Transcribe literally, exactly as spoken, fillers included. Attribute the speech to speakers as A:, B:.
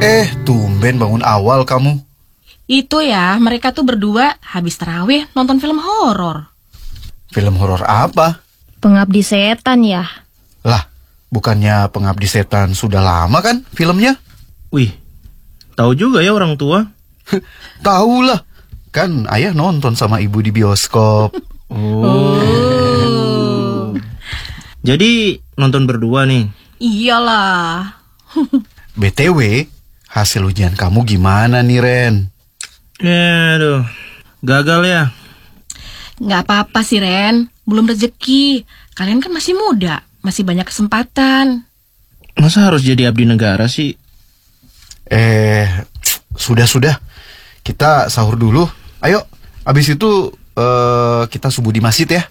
A: Eh, tumben bangun awal kamu.
B: Itu ya, mereka tuh berdua habis tarawih nonton film horor.
A: Film horor apa?
C: Pengabdi Setan ya?
A: Lah, bukannya Pengabdi Setan sudah lama kan filmnya?
D: Wih, tahu juga ya orang tua.
A: Tahu lah, kan ayah nonton sama ibu di bioskop.
D: Oh. Jadi nonton berdua nih?
B: Iyalah.
A: B T W, hasil ujian kamu gimana nih, Ren?
D: Aduh, gagal ya?
B: Nggak apa-apa sih, Ren. Belum rezeki. Kalian kan masih muda, masih banyak kesempatan.
D: Masa harus jadi abdi negara sih?
A: Eh, sudah-sudah. Kita sahur dulu. Ayo, abis itu uh, kita subuh di masjid ya.